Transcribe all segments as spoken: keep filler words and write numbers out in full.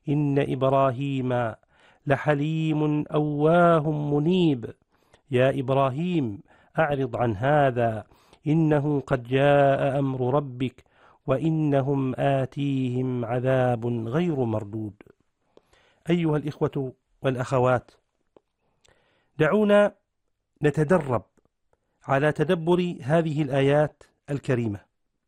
إن إبراهيم لحليم أواه منيب. يا إبراهيم أعرض عن هذا، إنه قد جاء أمر ربك وإنهم آتيهم عذاب غير مردود. أيها الإخوة والأخوات، دعونا نتدرب على تدبر هذه الآيات الكريمة.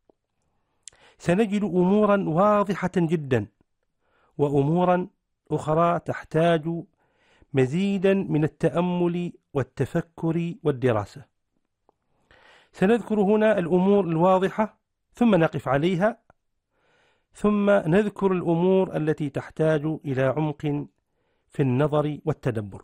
سنجد أمورا واضحة جدا وأمورا أخرى تحتاج مزيدا من التأمل والتفكر والدراسة. سنذكر هنا الأمور الواضحة ثم نقف عليها، ثم نذكر الأمور التي تحتاج إلى عمق في النظر والتدبر.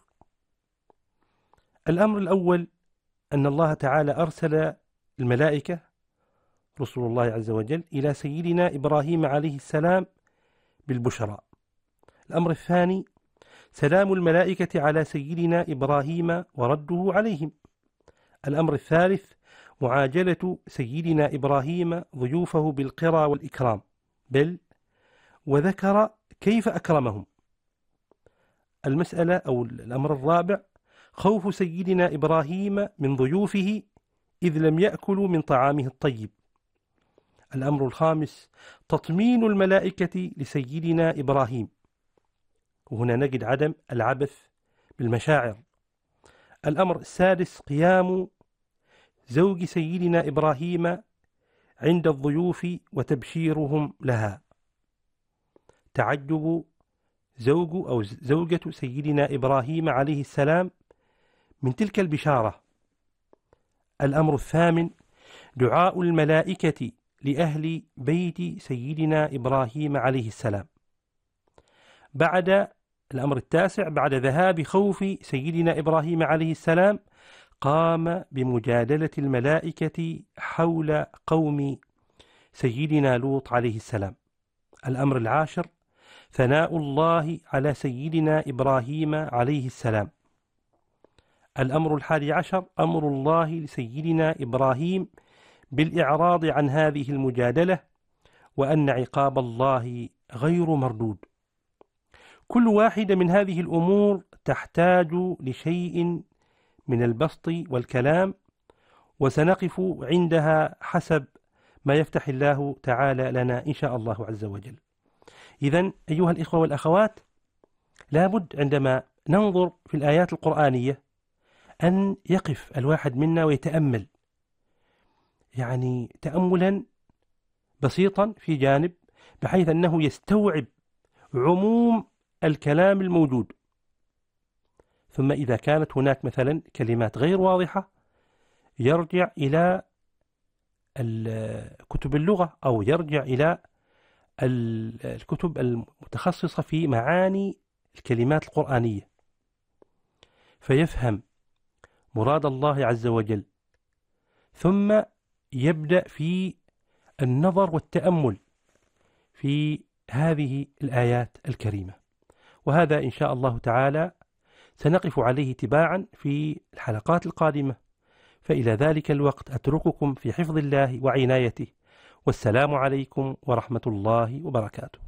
الأمر الأول أن الله تعالى أرسل الملائكة رسول الله عز وجل إلى سيدنا إبراهيم عليه السلام بالبشرى. الأمر الثاني سلام الملائكة على سيدنا إبراهيم ورده عليهم. الأمر الثالث معاجلة سيدنا إبراهيم ضيوفه بالقرى والإكرام، بل وذكر كيف أكرمهم. المسألة أو الأمر الرابع خوف سيدنا إبراهيم من ضيوفه إذ لم يأكلوا من طعامه الطيب. الأمر الخامس تطمين الملائكة لسيدنا إبراهيم، وهنا نجد عدم العبث بالمشاعر. الأمر السادس قيام زوج سيدنا إبراهيم عند الضيوف وتبشيرهم لها، تعجب زوج أو زوجة سيدنا إبراهيم عليه السلام من تلك البشارة. الأمر الثامن دعاء الملائكة لأهل بيت سيدنا إبراهيم عليه السلام. بعد الأمر التاسع بعد ذهاب خوف سيدنا إبراهيم عليه السلام قام بمجادلة الملائكة حول قوم سيدنا لوط عليه السلام. الأمر العاشر ثناء الله على سيدنا إبراهيم عليه السلام. الأمر الحادي عشر أمر الله لسيدنا إبراهيم بالإعراض عن هذه المجادلة، وأن عقاب الله غير مردود. كل واحدة من هذه الأمور تحتاج لشيء من البسط والكلام، وسنقف عندها حسب ما يفتح الله تعالى لنا إن شاء الله عز وجل. إذن أيها الإخوة والأخوات، لابد عندما ننظر في الآيات القرآنية أن يقف الواحد منا ويتأمل، يعني تأملا بسيطا في جانب، بحيث أنه يستوعب عموم الكلام الموجود. ثم إذا كانت هناك مثلا كلمات غير واضحة يرجع إلى كتب اللغة أو يرجع إلى الكتب المتخصصة في معاني الكلمات القرآنية، فيفهم مراد الله عز وجل، ثم يبدأ في النظر والتأمل في هذه الآيات الكريمة. وهذا إن شاء الله تعالى سنقف عليه تباعا في الحلقات القادمة. فإلى ذلك الوقت أترككم في حفظ الله وعنايته، والسلام عليكم ورحمة الله وبركاته.